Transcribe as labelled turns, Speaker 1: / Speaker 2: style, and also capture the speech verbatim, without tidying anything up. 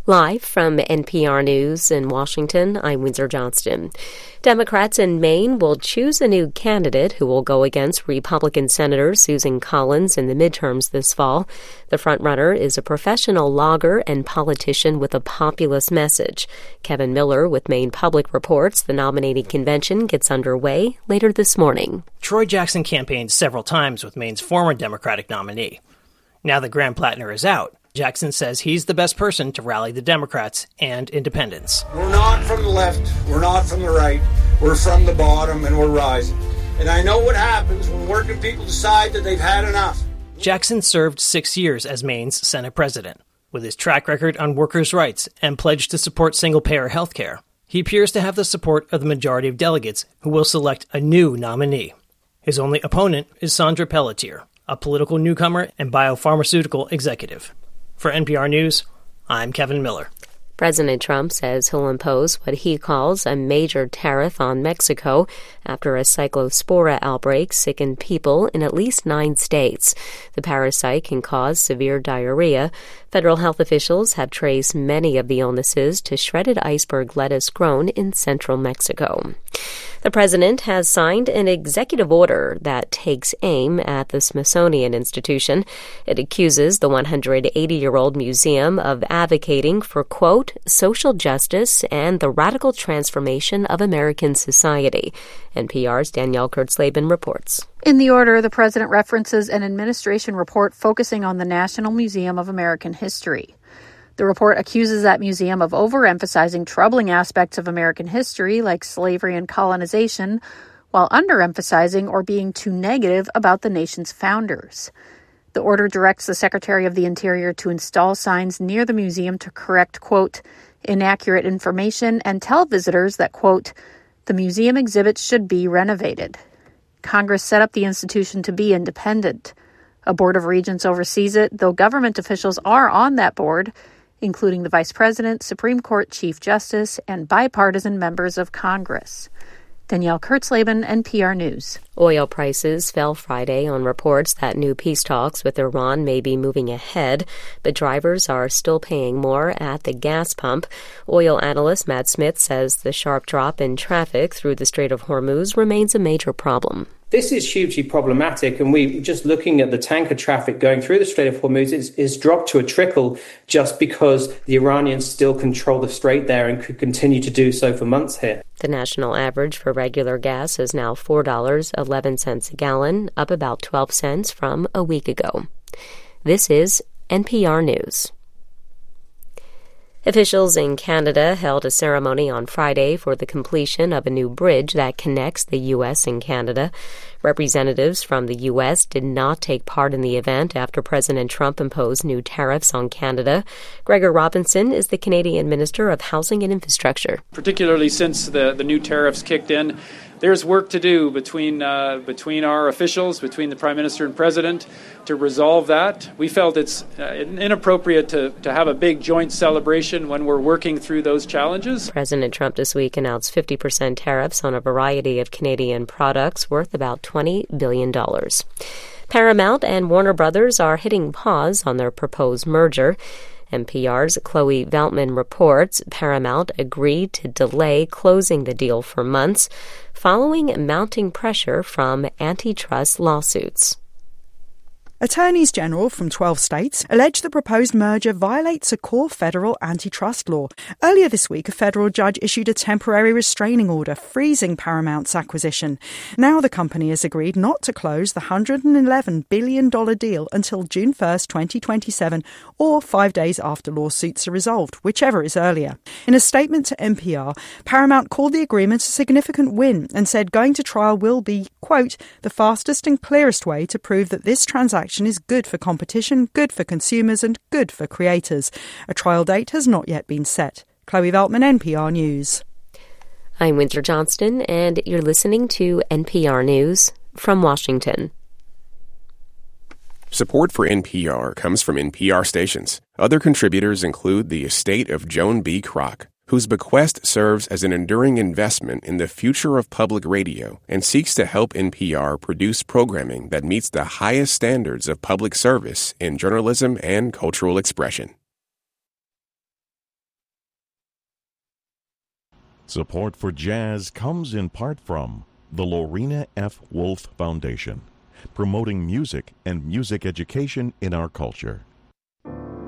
Speaker 1: Live from N P R News in Washington, I'm Windsor Johnston. Democrats in Maine will choose a new candidate who will go against Republican Senator Susan Collins in the midterms this fall. The frontrunner is a professional logger and politician with a populist message. Kevin Miller with Maine Public reports the nominating convention gets underway later this morning.
Speaker 2: Troy Jackson campaigned several times with Maine's former Democratic nominee. Now that Graham Plattner is out, Jackson says he's the best person to rally the Democrats and independents.
Speaker 3: We're not from the left, we're not from the right, we're from the bottom and we're rising. And I know what happens when working people decide that they've had enough.
Speaker 2: Jackson served six years as Maine's Senate president. With his track record on workers' rights and pledge to support single-payer health care, he appears to have the support of the majority of delegates who will select a new nominee. His only opponent is Sandra Pelletier, a political newcomer and biopharmaceutical executive. For N P R News, I'm Kevin Miller.
Speaker 1: President Trump says he'll impose what he calls a major tariff on Mexico after a cyclospora outbreak sickened people in at least nine states. The parasite can cause severe diarrhea. Federal health officials have traced many of the illnesses to shredded iceberg lettuce grown in central Mexico. The president has signed an executive order that takes aim at the Smithsonian Institution. It accuses the one hundred eighty-year-old museum of advocating for, quote, social justice and the radical transformation of American society. N P R's Danielle Kurtzleben reports.
Speaker 4: In the order, the president references an administration report focusing on the National Museum of American History. The report accuses that museum of overemphasizing troubling aspects of American history like slavery and colonization, while underemphasizing or being too negative about the nation's founders. The order directs the Secretary of the Interior to install signs near the museum to correct, quote, inaccurate information and tell visitors that, quote, the museum exhibits should be renovated. Congress set up the institution to be independent. A board of regents oversees it, though government officials are on that board, including the Vice President, Supreme Court Chief Justice, and bipartisan members of Congress. Danielle Kurtzleben, N P R News.
Speaker 1: Oil prices fell Friday on reports that new peace talks with Iran may be moving ahead, but drivers are still paying more at the gas pump. Oil analyst Matt Smith says the sharp drop in traffic through the Strait of Hormuz remains a major problem.
Speaker 5: This is hugely problematic, and we just looking at the tanker traffic going through the Strait of Hormuz is, is dropped to a trickle just because the Iranians still control the strait there and could continue to do so for months here.
Speaker 1: The national average for regular gas is now four dollars and eleven cents a gallon, up about twelve cents from a week ago. This is N P R News. Officials in Canada held a ceremony on Friday for the completion of a new bridge that connects the U S and Canada. Representatives from the U S did not take part in the event after President Trump imposed new tariffs on Canada. Gregor Robinson is the Canadian Minister of Housing and Infrastructure.
Speaker 6: Particularly since the, the new tariffs kicked in, there's work to do between uh, between our officials, between the Prime Minister and President, to resolve that. We felt it's uh, inappropriate to, to have a big joint celebration when we're working through those challenges.
Speaker 1: President Trump this week announced fifty percent tariffs on a variety of Canadian products worth about twenty billion dollars. Paramount and Warner Brothers are hitting pause on their proposed merger. N P R's Chloe Veltman reports Paramount agreed to delay closing the deal for months following mounting pressure from antitrust lawsuits.
Speaker 7: Attorneys General from twelve states allege the proposed merger violates a core federal antitrust law. Earlier this week, a federal judge issued a temporary restraining order freezing Paramount's acquisition. Now the company has agreed not to close the one hundred eleven billion dollars deal until June first, twenty twenty-seven, or five days after lawsuits are resolved, whichever is earlier. In a statement to N P R, Paramount called the agreement a significant win and said going to trial will be, quote, the fastest and clearest way to prove that this transaction is good for competition, good for consumers, and good for creators. A trial date has not yet been set. Chloe Veltman, N P R News.
Speaker 1: I'm Windsor Johnston, and you're listening to N P R News from Washington.
Speaker 8: Support for N P R comes from N P R stations. Other contributors include the estate of Joan B. Kroc, whose bequest serves as an enduring investment in the future of public radio and seeks to help N P R produce programming that meets the highest standards of public service in journalism and cultural expression.
Speaker 9: Support for jazz comes in part from the Lorena F. Wolf Foundation, promoting music and music education in our culture.